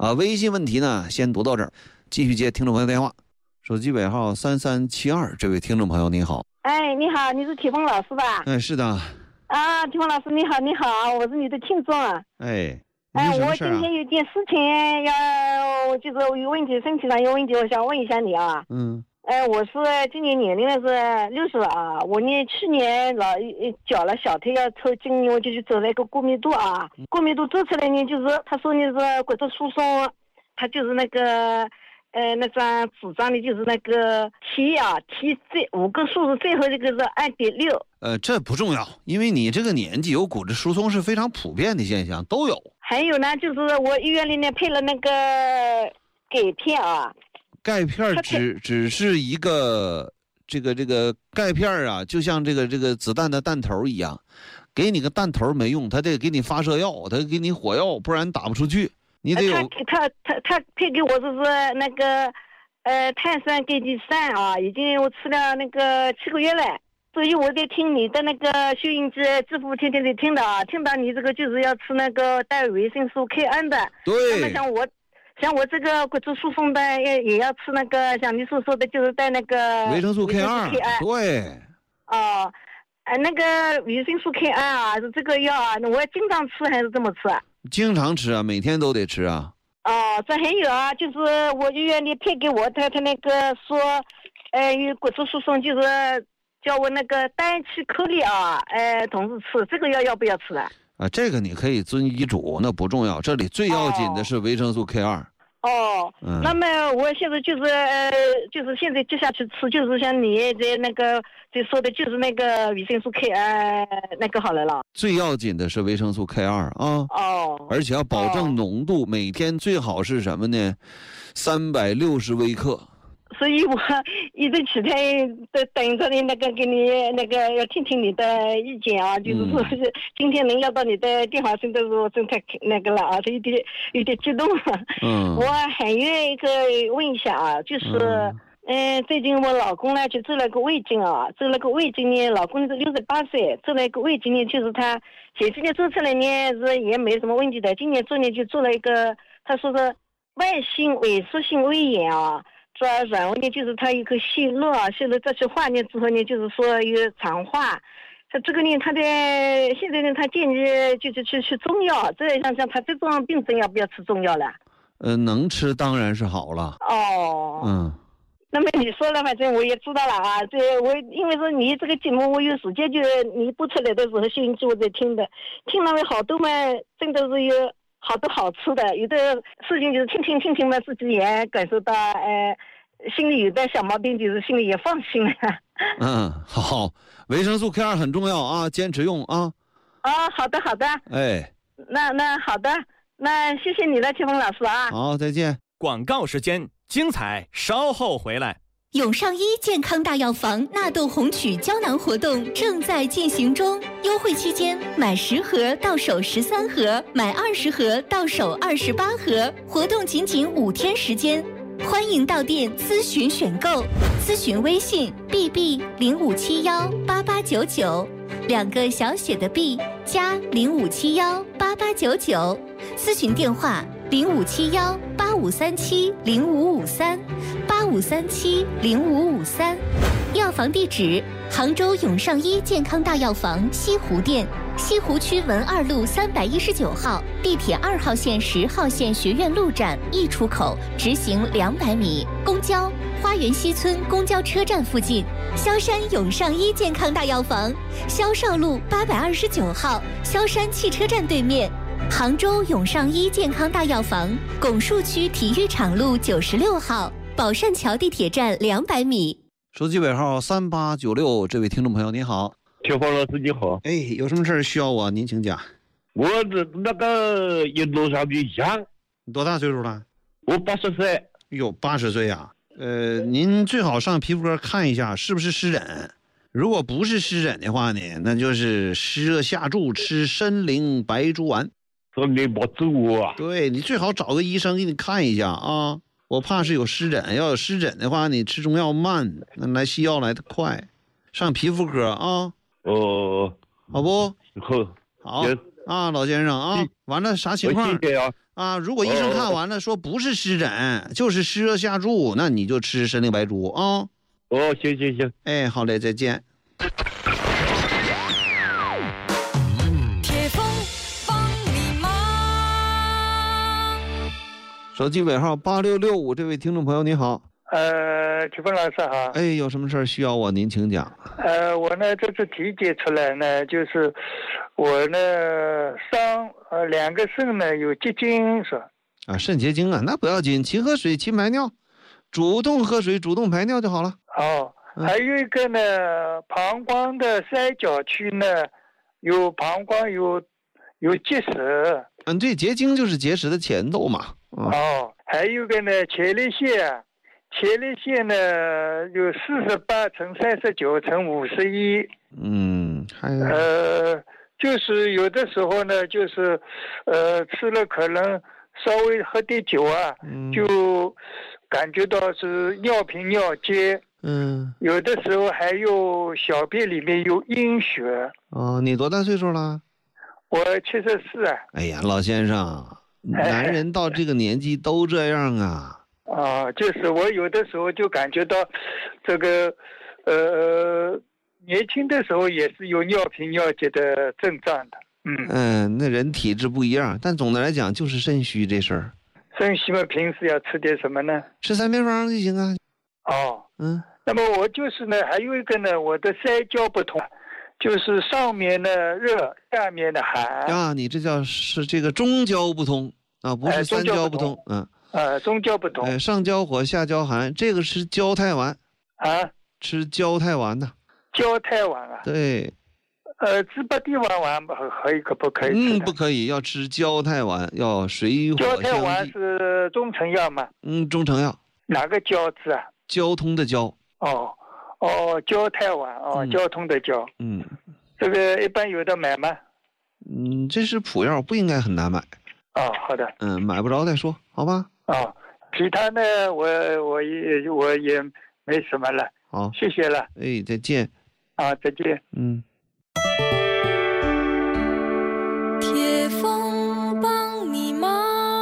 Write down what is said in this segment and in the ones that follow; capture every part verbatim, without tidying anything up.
啊，微信问题呢先读到这儿，继续接听众朋友电话。手机尾号三三七二，这位听众朋友你好。 哎，你好，你是铁峰老师吧？ 哎，是的。 啊，铁峰老师你好，你好，我是你的听众啊。 哎， 哎， 啊、 我今天有点事情要，就是有问题，身体上有问题，我想问一下你啊。 嗯。 哎，我是今年年龄是六十了啊，我呢去年老脚了小腿要抽筋，我就去走了一个骨密度啊，骨密度做出来呢，就是他说你是骨质疏松，他就是那个呃那张纸张里就是那个 T 啊 T 最五个数字最后这个是二点六。 呃，这不重要，因为你这个年纪有骨质疏松是非常普遍的现象，都有。 还有呢，就是我医院里呢配了那个钙片啊。 钙片只只是一个这个这个钙片啊，就像这个这个子弹的弹头一样，给你个弹头没用，他得给你发射药，他给你火药，不然打不出去。你得有他他他他配给我就是那个呃碳酸钙基酸啊，已经我吃了那个七个月了，所以我在听你的那个收音机，几乎天天在听的啊，听到你这个就是要吃那个带维生素 K 二 的。 对。 那么像我。像我这个骨质疏松的也也要吃那个，像你所说的，就是带那个维生素 K 二。对。 哦，呃，那个维生素 K 二 啊，这个药啊，我要经常吃还是怎么吃啊？ 经常吃啊，每天都得吃啊。 哦，这还有啊，就是我医院里配给我的，他那个说，呃，有骨质疏松，就是叫我那个单七颗粒啊，呃，同时吃这个药要不要吃啊？ 啊，这个你可以遵医嘱，那不重要。这里最要紧的是维生素 K 二。 哦，嗯、那么我现在就是呃，就是现在接下去吃，就是像你在那个在说的，就是那个维生素 K 二那个好了了。 最要紧的是维生素 K 二啊。 哦。 而且要保证浓度，哦、每天最好是什么呢？三百六十微克。 所以我一直期待的等着你那个给你那个要听听你的意见啊，就是说是今天能要到你的电话声的时候，真太那个了啊，有点有点激动了。 嗯。 我还有一个问一下啊，就是嗯、呃，最近我老公呢就做了个胃镜啊，做了个胃镜呢，老公是六十八岁，做了一个胃镜呢，就是他前几年做出来呢是也没什么问题的，今年做呢就做了一个，他说是外性萎缩性胃炎啊。主要然后呢，就是他有个息肉啊，息肉这些化呢之后呢，就是说有肠化。他这个呢，他的现在呢，他建议就是去吃中药。这像像他这种病症要不要吃中药了？ 呃，能吃当然是好了。 哦。 嗯。 那么你说了，反正我也知道了啊。这我因为说你这个节目，我有时间就你播出来的时候，收音机我在听的，听了好多嘛，真的是有。好多好吃的，有的事情就是听听听听嘛，自己也感受到，呃，心里有点小毛病，就是心里也放心了。 嗯，好，维生素 K 二很重要啊，坚持用啊。 哦，好的好的。 哎， 那那好的，那谢谢你了，铁峰老师啊。 好，再见。 广告时间，精彩稍后回来。 永上医健康大药房纳豆红曲胶囊活动正在进行中，优惠期间买十盒到手十三盒，买二十盒到手二十八盒，活动仅仅五天时间，欢迎到店咨询选购，咨询微信 B B 零五七幺八八九九，两个小写的 B 加零五七幺八八九九，咨询电话零五七幺八五三七零五五三八五三七零五五三，药房地址：杭州永上医健康大药房西湖店，西湖区文二路三百一十九号，地铁二号线十号线学院路站 E 出口，直行两百米。公交：花园西村公交车站附近。萧山永上医健康大药房，萧少路八百二十九号，萧山汽车站对面。杭州永上医健康大药房，拱墅区体育场路九十六号，宝善桥地铁站两百米。 手机尾号三八九六，这位听众朋友您好。 铁峰老师你好。 哎，有什么事需要我？您请讲。 我这那个一路上的痒。 你多大岁数了？ 我八十岁。 哟，八十岁啊。呃，您最好上皮肤科看一下是不是湿疹。如果不是湿疹的话呢，那就是湿热下注，吃参苓白术丸。 这没没走啊。 对，你最好找个医生给你看一下啊。我怕是有湿疹，要有湿疹的话，你吃中药慢，那来西药来得快。上皮肤科啊。 哦。 好不？ 好。 好。 啊，老先生啊，完了啥情况？ 谢谢啊。 啊，如果医生看完了说不是湿疹，就是湿热下注，那你就吃参苓白术啊。 哦，行行行。 哎，好嘞，再见。 铁峰帮你忙。 手机尾号八六六五，这位听众朋友你好。 呃，铁峰老师好。 哎，有什么事儿需要我？您请讲。 呃，我呢这次体检出来呢，就是我呢上呃两个肾呢有结晶是吧？ 啊，肾结晶啊，那不要紧，勤喝水，勤排尿，主动喝水，主动排尿就好了。 哦， 嗯、 还有一个呢，膀胱的三角区呢有膀胱有有结石。 嗯，对，结晶就是结石的前奏嘛。 嗯、哦，还有个呢前列腺。前列腺呢有四十八乘三十九乘五十一， 嗯，还有呃，就是有的时候呢，就是呃吃了可能稍微喝点酒啊， 嗯、 就感觉到是尿频尿结， 嗯， 有的时候还有小便里面有阴血。 哦，你多大岁数了？ 我七十四啊。 哎呀，老先生，男人到这个年纪都这样啊。 啊，就是我有的时候就感觉到，这个，呃，年轻的时候也是有尿频尿结的症状的，嗯嗯，那人体质不一样，但总的来讲就是肾虚这事儿。 肾虚嘛，平时要吃点什么呢？ 吃三偏方就行啊。 哦， 嗯， 那么我就是呢，还有一个呢，我的三焦不同，就是上面的热，下面的寒。 啊，你这叫是这个中焦不通啊，不是三焦不通， 哎、 嗯。 呃，中焦不同， 哎，上焦火，下焦寒，这个吃焦太丸啊， 吃焦太丸的， 焦太丸啊， 对， 呃，猪八地丸丸可以可不可以吃？嗯，不可以，要吃焦太丸，要水火相济。 焦太丸是中成药吗？ 嗯，中成药。 哪个焦字啊？ 交通的交。 哦，哦，焦太丸哦、嗯，交通的交。 嗯， 这个一般有的买吗？ 嗯，这是普药，不应该很难买。 哦，好的。 嗯，买不着再说，好吧？ 哦，其他呢，我我也我也没什么了。 好， 谢谢了。 哎，再见。 啊，再见。 嗯。 铁峰帮你忙。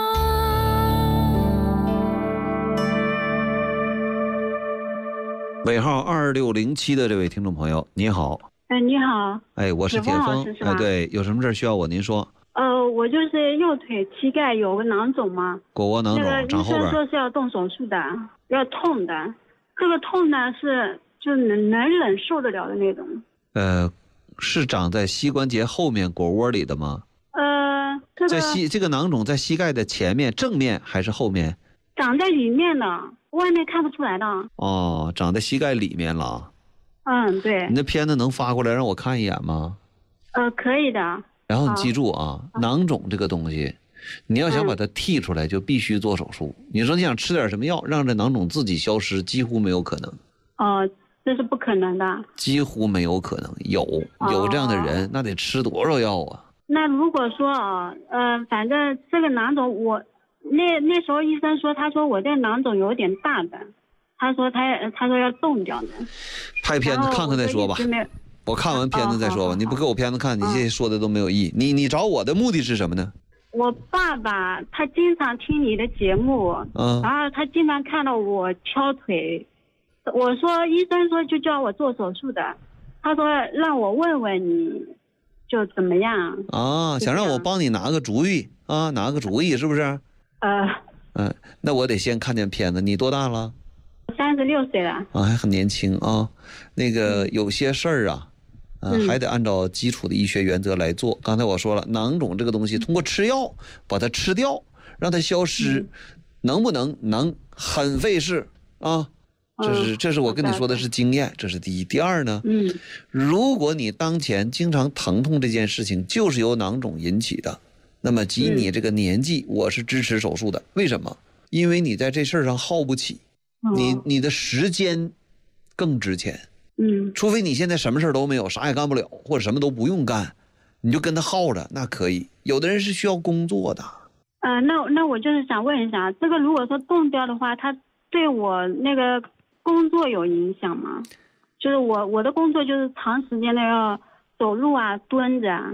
尾号二六零七的这位听众朋友，你好。 哎，你好。 哎，我是铁峰。哎，对，有什么事需要我？您说。 呃，我就是右腿膝盖有个囊肿嘛， 果窝囊肿， 那个医生说是要动手术的，要痛的。这个痛呢是就能能忍受得了的那种。 呃，是长在膝关节后面果窝里的吗？ 呃，这个在膝这个囊肿在膝盖的前面、正面还是后面？ 长在里面的，外面看不出来的。 哦，长在膝盖里面了。 嗯，对。 你那片子能发过来让我看一眼吗？ 呃，可以的。 然后你记住啊，囊肿这个东西，你要想把它剔出来，就必须做手术。你说你想吃点什么药让这囊肿自己消失，几乎没有可能。 哦，这是不可能的。 几乎没有可能，有有这样的人，那得吃多少药啊？ 那如果说啊，呃，反正这个囊肿，我那那时候医生说，他说我这个囊肿有点大的，他说他他说要冻掉的。 拍片子看看再说吧。我看完片子再说吧，你不给我片子看，你这些说的都没有意义。你你找我的目的是什么呢？ 我爸爸他经常听你的节目， 嗯， 然后他经常看到我敲腿，我说医生说就叫我做手术的，他说让我问问你，就怎么样啊？想让我帮你拿个主意啊，拿个主意是不是？ 呃， 嗯，那我得先看见片子。你多大了？ 三十六岁了。 啊，还很年轻啊。那个有些事儿啊。啊，还得按照基础的医学原则来做。刚才我说了，囊肿这个东西，通过吃药把它吃掉，让它消失，嗯、能不能？能，很费事啊。这是这是我跟你说的是经验，这是第一。第二呢， 嗯， 如果你当前经常疼痛这件事情就是由囊肿引起的，那么及你这个年纪，我是支持手术的。为什么？因为你在这事儿上耗不起，你你的时间更值钱。 嗯， 除非你现在什么事都没有，啥也干不了，或者什么都不用干，你就跟他耗着，那可以。有的人是需要工作的。 呃，那那我就是想问一下，这个如果说冻掉的话，它对我那个工作有影响吗？就是我我的工作就是长时间的要走路啊，蹲着啊。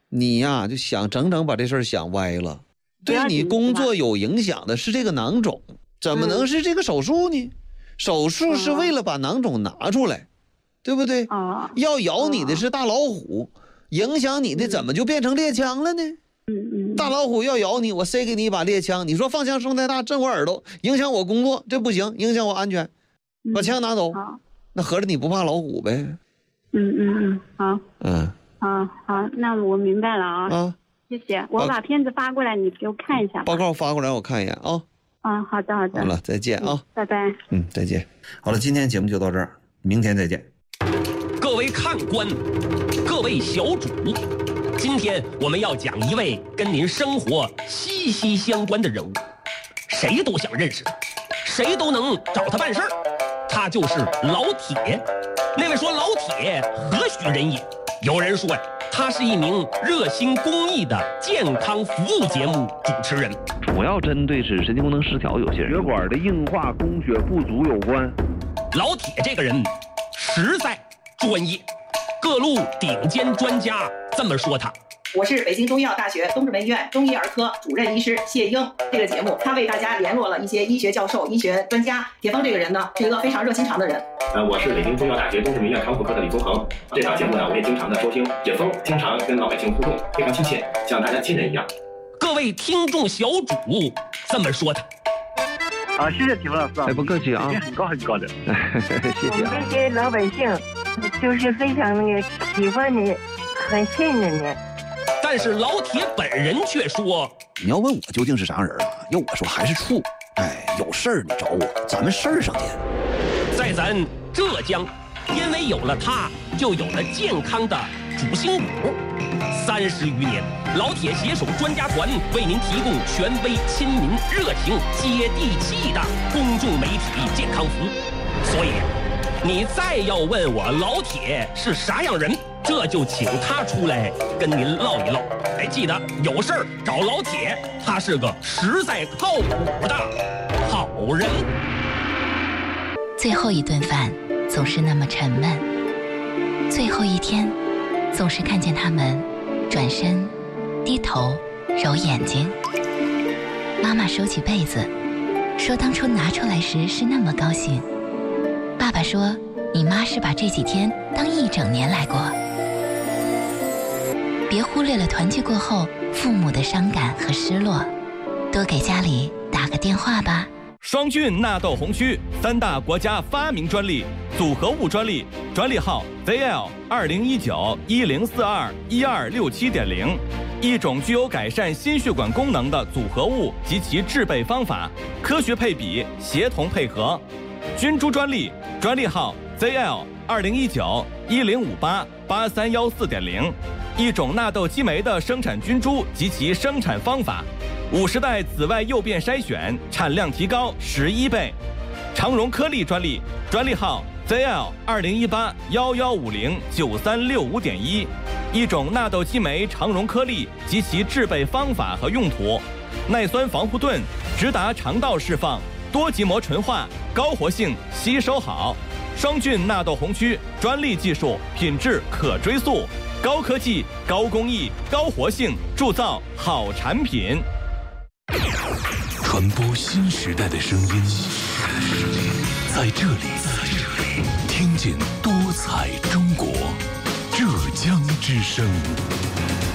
你呀就想整整把这事儿想歪了，对你工作有影响的是这个囊肿，怎么能是这个手术呢？手术是为了把囊肿拿出来，对不对？要咬你的是大老虎，影响你的怎么就变成猎枪了呢？大老虎要咬你，我塞给你一把猎枪，你说放枪声太大震我耳朵，影响我工作，这不行，影响我安全，把枪拿走，那合着你不怕老虎呗？ 嗯嗯嗯，好， 嗯， 好好，那我明白了啊。 啊， 谢谢，我把片子发过来，你给我看一下。 报告发过来，我看一眼啊。 啊，好的好的。 好了，再见啊， 拜拜。 嗯，再见。好了，今天节目就到这儿，明天再见。 各位看官，各位小主，今天我们要讲一位跟您生活息息相关的人物，谁都想认识他，谁都能找他办事儿，他就是老铁。那位说老铁何许人也？有人说呀，他是一名热心公益的健康服务节目主持人， 主要针对是神经功能失调有些人血管的硬化供血不足有关。 老铁这个人实在专业，各路顶尖专家这么说他。 我是北京中医药大学东直门医院中医儿科主任医师谢英。这个节目他为大家联络了一些医学教授、医学专家。铁峰这个人呢，是一个非常热心肠的人。 呃，我是北京中医药大学东直门医院康复科的李宗恒。这档节目呢，我也经常的收听。铁峰经常跟老百姓互动，非常亲切，像大家亲人一样。 各位听众小主这么说他。 啊，谢谢铁峰老师啊， 哎，不客气啊， 很高很高的， 谢谢啊。 这些老百姓就是非常那个喜欢你，很信任你。 但是老铁本人却说：“ 你要问我究竟是啥人啊？要我说还是处。哎，有事儿你找我，咱们事儿上见。” 在咱浙江，因为有了他，就有了健康的主心骨。三十余年，老铁携手专家团为您提供权威、亲民、热情、接地气的公众媒体健康服务。所以，你再要问我老铁是啥样人，这就请他出来跟您唠一唠。哎，记得有事儿找老铁，他是个实在靠谱的好人。 最后一顿饭总是那么沉闷，最后一天总是看见他们转身低头揉眼睛。妈妈收起被子说，当初拿出来时是那么高兴。爸爸说，你妈是把这几天当一整年来过。别忽略了团聚过后父母的伤感和失落，多给家里打个电话吧。 双菌纳豆红曲三大国家发明专利，组合物专利，专利号 Z L 二零一九一零四二一二六七点零，一种具有改善心血管功能的组合物及其制备方法，科学配比，协同配合。菌株专利，专利号 Z L 二零一九一零五八八三幺四点零，一种纳豆激酶的生产菌株及其生产方法。五十代紫外诱变筛选，产量提高十一倍。长荣颗粒专利，专利号 Z L 二零一八幺幺五零九三六五点一，一种纳豆激酶长荣颗粒及其制备方法和用途。耐酸防护盾，直达肠道释放，多极膜纯化，高活性，吸收好。双菌纳豆红曲，专利技术，品质可追溯，高科技、高工艺、高活性，铸造好产品。 传播新时代的声音，在这里听见多彩中国，浙江之声。